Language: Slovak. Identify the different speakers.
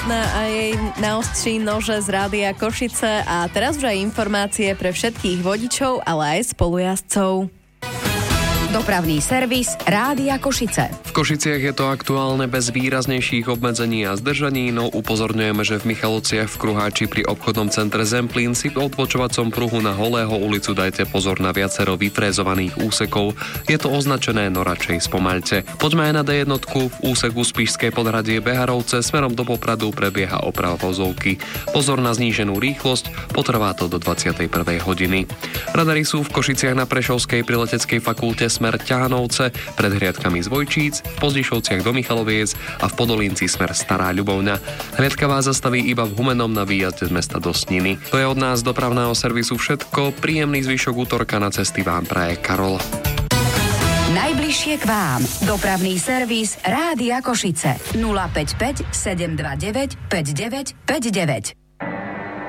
Speaker 1: A jej naostří nože z Rádia Košice a teraz už aj informácie pre všetkých vodičov, ale aj spolujazdcov.
Speaker 2: Dopravný servis Rádia Košice.
Speaker 3: V Košiciach je to aktuálne bez výraznejších obmedzení a zdržaní, no upozorňujeme, že v Michalovciach v Kruháči pri obchodnom centre Zemplín si po odpočovacom pruhu na Holého ulicu dajte pozor na viacero vyfrézovaných úsekov. Je to označené, no radšej spomaľte. Poďme aj na D1. V úseku Spišské Podhradie Beharovce smerom do Popradu prebieha oprava vozovky. Pozor na zníženú rýchlosť, potrvá to do 21. hodiny. Radary sú v Košiciach na Prešovskej pri leteckej fakulte smer Ťahanovce, pred hriadkami Zvojčíc, v Pozdišovciach do Michaloviec a v Podolínci smer Stará Ľubovňa. Hriadka vás zastaví iba v Humennom na výjazde z mesta do Sniny. To je od nás dopravného servisu všetko. Príjemný zvyšok útorka na cesty vám praje Karol.
Speaker 2: Najbližšie k vám. Dopravný servis Rádia Košice. 055 729 5959.